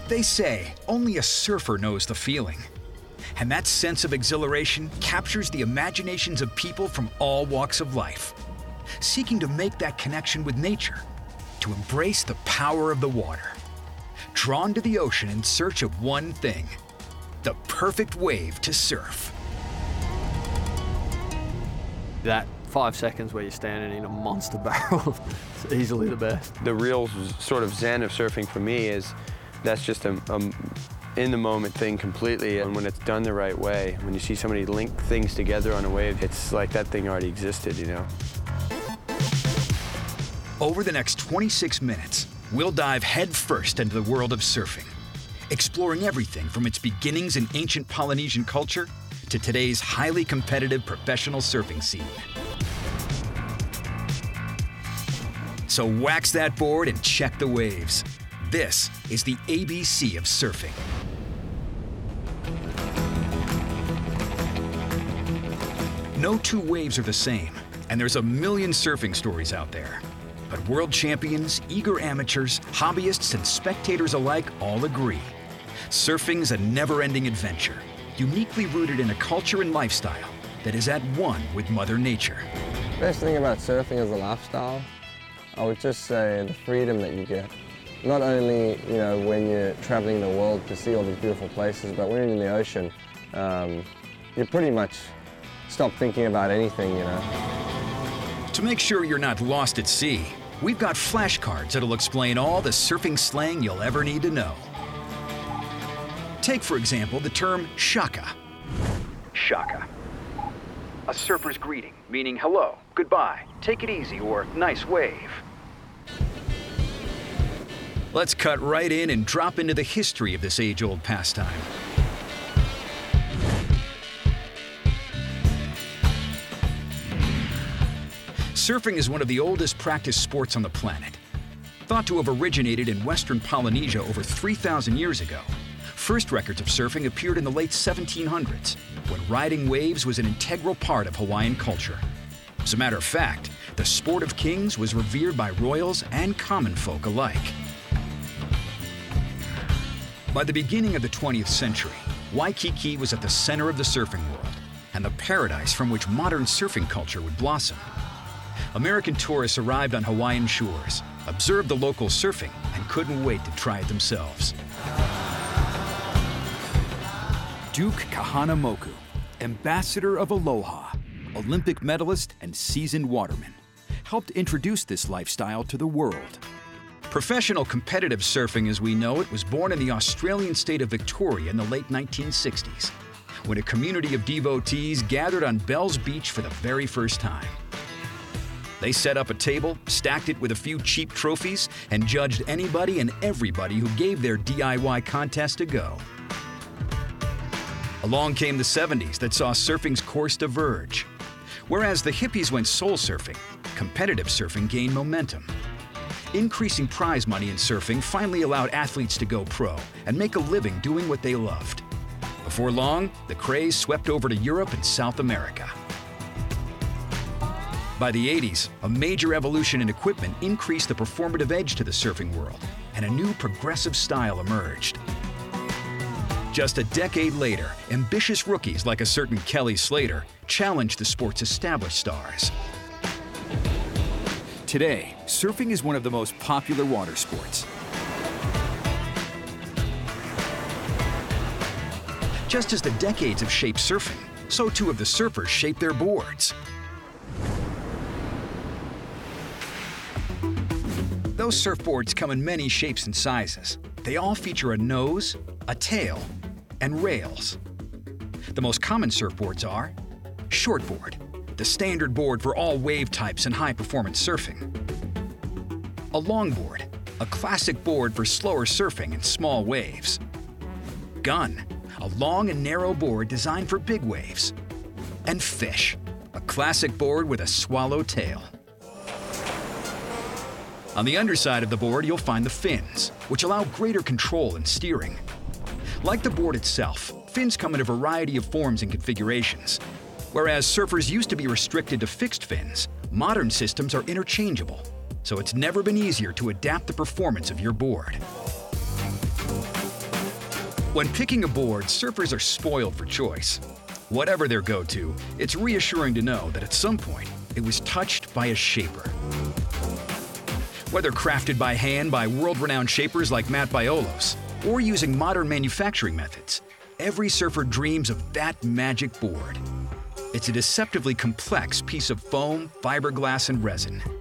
They say only a surfer knows the feeling. And that sense of exhilaration captures the imaginations of people from all walks of life, seeking to make that connection with nature, to embrace the power of the water, drawn to the ocean in search of one thing: the perfect wave to surf. That 5 seconds where you're standing in a monster barrel is easily the best. The real sort of zen of surfing for me is that's just a in-the-moment thing completely, and when it's done the right way, when you see somebody link things together on a wave, it's like that thing already existed, you know? Over the next 26 minutes, we'll dive headfirst into the world of surfing, exploring everything from its beginnings in ancient Polynesian culture to today's highly competitive professional surfing scene. So wax that board and check the waves. This is the ABC of surfing. No two waves are the same, and there's a million surfing stories out there. But world champions, eager amateurs, hobbyists, and spectators alike all agree. Surfing's a never-ending adventure, uniquely rooted in a culture and lifestyle that is at one with Mother Nature. Best thing about surfing is the lifestyle. I would just say the freedom that you get. Not only, when you're traveling the world to see all these beautiful places, but when you're in the ocean, you pretty much stop thinking about anything, To make sure you're not lost at sea, we've got flashcards that'll explain all the surfing slang you'll ever need to know. Take, for example, the term shaka. Shaka. A surfer's greeting, meaning hello, goodbye, take it easy, or nice wave. Let's cut right in and drop into the history of this age-old pastime. Surfing is one of the oldest practiced sports on the planet. Thought to have originated in Western Polynesia over 3,000 years ago, first records of surfing appeared in the late 1700s, when riding waves was an integral part of Hawaiian culture. As a matter of fact, the sport of kings was revered by royals and common folk alike. By the beginning of the 20th century, Waikiki was at the center of the surfing world and the paradise from which modern surfing culture would blossom. American tourists arrived on Hawaiian shores, observed the local surfing, and couldn't wait to try it themselves. Duke Kahanamoku, ambassador of Aloha, Olympic medalist and seasoned waterman, helped introduce this lifestyle to the world. Professional competitive surfing as we know it was born in the Australian state of Victoria in the late 1960s, when a community of devotees gathered on Bells Beach for the very first time. They set up a table, stacked it with a few cheap trophies, and judged anybody and everybody who gave their DIY contest a go. Along came the 70s that saw surfing's course diverge. Whereas the hippies went soul surfing, competitive surfing gained momentum. Increasing prize money in surfing finally allowed athletes to go pro and make a living doing what they loved. Before long, the craze swept over to Europe and South America. By the 80s, a major evolution in equipment increased the performative edge to the surfing world, and a new progressive style emerged. Just a decade later, ambitious rookies like a certain Kelly Slater challenged the sport's established stars. Today, surfing is one of the most popular water sports. Just as the decades have shaped surfing, so too have the surfers shaped their boards. Those surfboards come in many shapes and sizes. They all feature a nose, a tail, and rails. The most common surfboards are shortboard, the standard board for all wave types and high-performance surfing. A longboard, a classic board for slower surfing and small waves. Gun, a long and narrow board designed for big waves. And fish, a classic board with a swallow tail. On the underside of the board, you'll find the fins, which allow greater control and steering. Like the board itself, fins come in a variety of forms and configurations. Whereas surfers used to be restricted to fixed fins, modern systems are interchangeable, so it's never been easier to adapt the performance of your board. When picking a board, surfers are spoiled for choice. Whatever their go-to, it's reassuring to know that at some point, it was touched by a shaper. Whether crafted by hand by world-renowned shapers like Matt Biolos, or using modern manufacturing methods, every surfer dreams of that magic board. It's a deceptively complex piece of foam, fiberglass, and resin.